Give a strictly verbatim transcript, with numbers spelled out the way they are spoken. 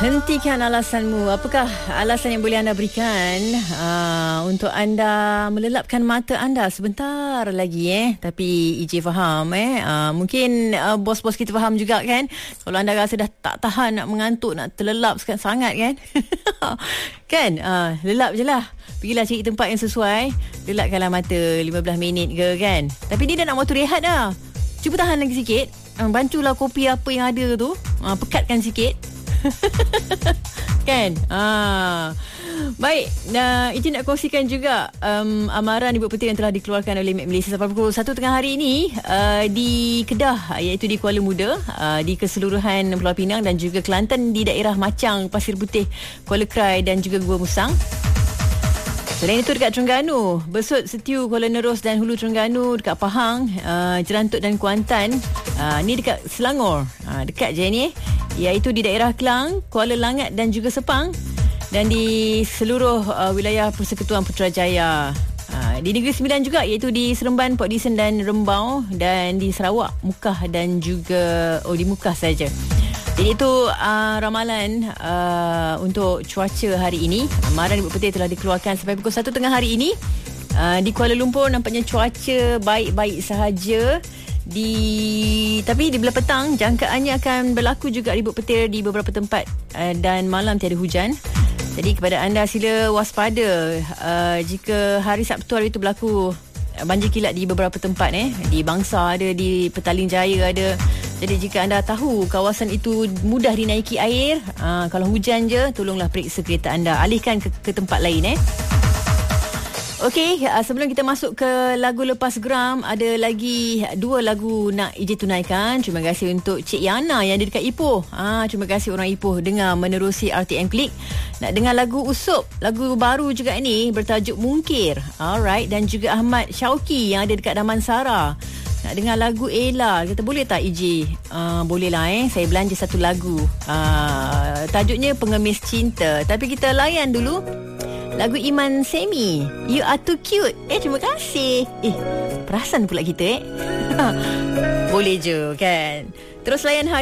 Hentikan alasanmu. Apakah alasan yang boleh anda berikan uh, untuk anda melelapkan mata anda sebentar lagi eh? Tapi I J faham eh. Uh, mungkin uh, bos-bos kita faham juga kan. Kalau anda rasa dah tak tahan nak mengantuk, nak terlelap sangat kan. Kan? Uh, lelap je lah. Pergilah cari tempat yang sesuai. Lelapkanlah mata lima belas minit ke kan. Tapi dia dah nak waktu rehat dah. Cuba tahan lagi sikit. Uh, bantulah kopi apa yang ada tu. Uh, pekatkan sikit. Kan? Ah. Baik, uh, izin nak kongsikan juga um, amaran Ibu Puteri yang telah dikeluarkan oleh Met Malaysia sampai pukul satu tengah hari ini uh, di Kedah, iaitu di Kuala Muda, uh, di keseluruhan Pulau Pinang dan juga Kelantan, di daerah Macang, Pasir Putih, Kuala Krai dan juga Gua Musang. Selain itu dekat Terengganu, Besut, Setiu, Kuala Nerus dan Hulu Terengganu, dekat Pahang, uh, Jerantuk dan Kuantan. Uh, ni dekat Selangor, uh, dekat je ni, iaitu di daerah Kelang, Kuala Langat dan juga Sepang, dan di seluruh uh, wilayah Persekutuan Putrajaya. Uh, di Negeri Sembilan juga, iaitu di Seremban, Port Dickson dan Rembau, dan di Sarawak, Mukah dan juga oh di Mukah saja. Jadi itu uh, ramalan uh, untuk cuaca hari ini. Amaran Ibu Puteri telah dikeluarkan sampai pukul satu tengah hari ini. Uh, di Kuala Lumpur nampaknya cuaca baik-baik sahaja. Di tapi di belah petang jangkaannya akan berlaku juga Ibu Puteri di beberapa tempat uh, dan malam tiada hujan. Jadi kepada anda sila waspada uh, jika hari Sabtu hari itu berlaku uh, banjir kilat di beberapa tempat eh. Di Bangsa ada, di Petaling Jaya ada. Jadi jika anda tahu kawasan itu mudah dinaiki air, aa, kalau hujan je, tolonglah periksa kereta anda. Alihkan ke, ke tempat lain eh. Okey, sebelum kita masuk ke lagu lepas geram, ada lagi dua lagu nak I J tunaikan. Terima kasih untuk Cik Yana yang ada dekat Ipoh. Ah, terima kasih orang Ipoh dengar menerusi R T M Klik. Nak dengar lagu Usup, lagu baru juga ni bertajuk Mungkir. Alright, dan juga Ahmad Syauqi yang ada dekat Damansara. Nak dengar lagu Ella. Kata boleh tak I J? Uh, boleh lah eh. Saya belanja satu lagu. Uh, tajuknya Pengemis Cinta. Tapi kita layan dulu lagu Iman Semi, You Are Too Cute. Eh, terima kasih. Eh, perasan pula kita eh. Boleh je kan. Terus layan